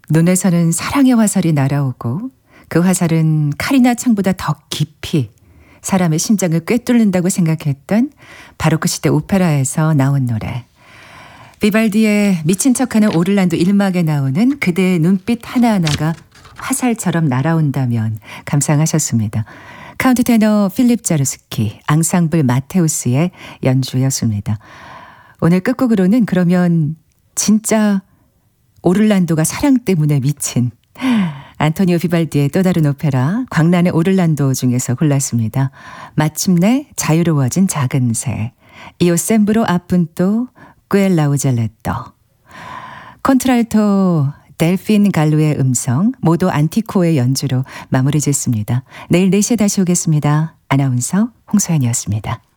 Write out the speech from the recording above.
눈에서는 사랑의 화살이 날아오고 그 화살은 칼이나 창보다 더 깊이 사람의 심장을 꿰뚫는다고 생각했던 바로크 시대 오페라에서 나온 노래. 비발디의 미친 척하는 오를란도 1막에 나오는 그대의 눈빛 하나하나가 화살처럼 날아온다면 감상하셨습니다. 카운트 테너 필립 자르스키, 앙상블 마테우스의 연주였습니다. 오늘 끝곡으로는 그러면 진짜 오를란도가 사랑 때문에 미친 안토니오 비발디의 또 다른 오페라 광란의 오를란도 중에서 골랐습니다. 마침내 자유로워진 작은 새, 이오 셈브로 아푼토 꿰라우젤레떠. 콘트랄토 델핀 갈루의 음성, 모도 안티코의 연주로 마무리 짓습니다. 내일 4시에 다시 오겠습니다. 아나운서 홍소연이었습니다.